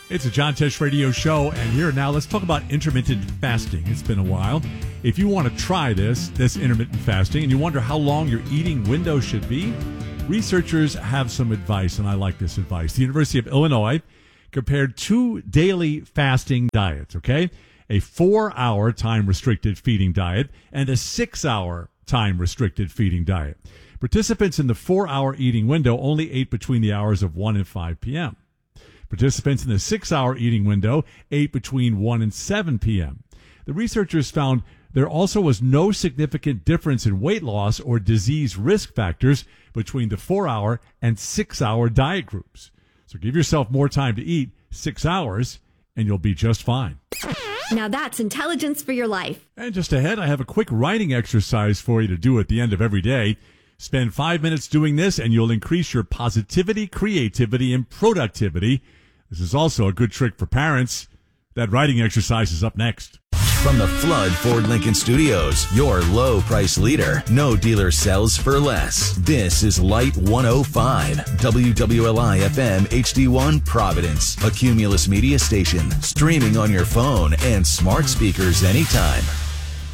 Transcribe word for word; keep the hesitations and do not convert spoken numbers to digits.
It's a John Tesh Radio Show, and here now let's talk about intermittent fasting. It's been a while. If you want to try this, this intermittent fasting, and you wonder how long your eating window should be, researchers have some advice, and I like this advice. The University of Illinois compared two daily fasting diets, okay? A four-hour time-restricted feeding diet and a six-hour time-restricted feeding diet. Participants in the four-hour eating window only ate between the hours of one and five p.m. Participants in the six-hour eating window ate between one and seven p.m. The researchers found there also was no significant difference in weight loss or disease risk factors between the four-hour and six-hour diet groups. So give yourself more time to eat, six hours, and you'll be just fine. Now that's intelligence for your life. And just ahead, I have a quick writing exercise for you to do at the end of every day. Spend five minutes doing this, and you'll increase your positivity, creativity, and productivity. This is also a good trick for parents. That writing exercise is up next. From the Flood Ford Lincoln Studios, your low price leader. No dealer sells for less. This is Light one oh five, W W L I F M H D one Providence, a Cumulus media station, streaming on your phone and smart speakers anytime.